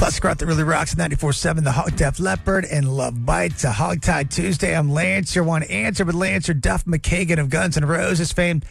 Plus, Grunt that really rocks 94.7, the Hog Def Leopard, and Love Bites. A Hogtie Tuesday. I'm Lancer. One answer with Lancer Duff McKagan of Guns N' Roses fame.